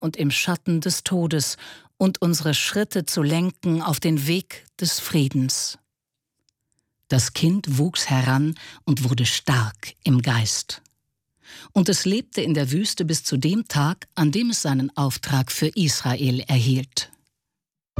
und im Schatten des Todes und unsere Schritte zu lenken auf den Weg des Friedens. Das Kind wuchs heran und wurde stark im Geist. Und es lebte in der Wüste bis zu dem Tag, an dem es seinen Auftrag für Israel erhielt.